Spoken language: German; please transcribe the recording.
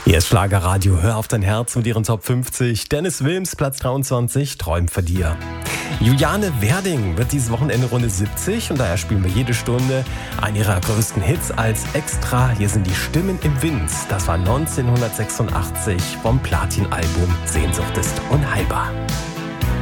Hier ist Schlagerradio, hör auf dein Herz mit ihren Top 50. Dennis Wilms, Platz 23, Träum für dir. Juliane Werding wird dieses Wochenende Runde 70 und daher spielen wir jede Stunde einen ihrer größten Hits als Extra. Hier sind die Stimmen im Wind. Das war 1986 vom Platin-Album Sehnsucht ist unheilbar.